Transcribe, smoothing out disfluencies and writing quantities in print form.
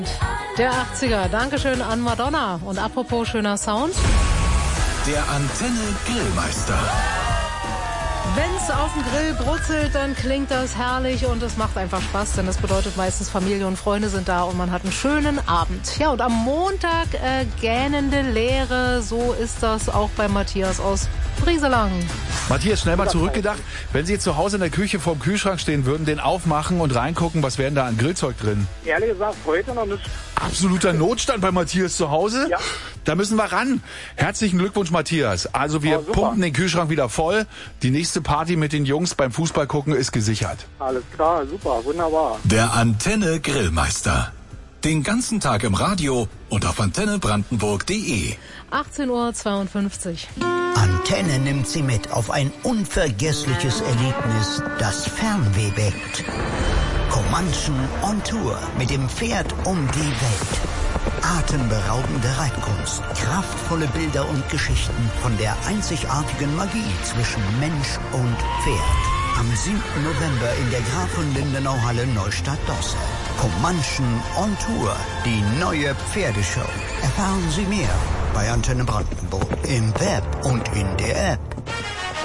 Der 80er. Dankeschön an Madonna. Und apropos schöner Sound. Der Antenne Grillmeister. Wenn's auf dem Grill brutzelt, dann klingt das herrlich und es macht einfach Spaß, denn das bedeutet meistens Familie und Freunde sind da und man hat einen schönen Abend. Ja, und am Montag gähnende Leere, so ist das auch bei Matthias aus Brieselang. Matthias, schnell mal zurückgedacht, wenn Sie jetzt zu Hause in der Küche vorm Kühlschrank stehen würden, den aufmachen und reingucken, was wären da an Grillzeug drin? Ehrlich gesagt, heute noch nicht. Absoluter Notstand bei Matthias zu Hause? Ja. Da müssen wir ran. Herzlichen Glückwunsch, Matthias. Also wir pumpen den Kühlschrank wieder voll. Die nächste Party mit den Jungs beim Fußball gucken ist gesichert. Alles klar, super, wunderbar. Der Antenne Grillmeister. Den ganzen Tag im Radio und auf antennebrandenburg.de. 18:52 Uhr. Antenne nimmt Sie mit auf ein unvergessliches Erlebnis, das Fernweh weckt. Comanchen on Tour mit dem Pferd um die Welt. Atemberaubende Reitkunst, kraftvolle Bilder und Geschichten von der einzigartigen Magie zwischen Mensch und Pferd. Am 7. November in der Graf von Lindenau-Halle Neustadt-Dossel. Comanchen on Tour, die neue Pferdeshow. Erfahren Sie mehr bei Antenne Brandenburg im Web und in der App.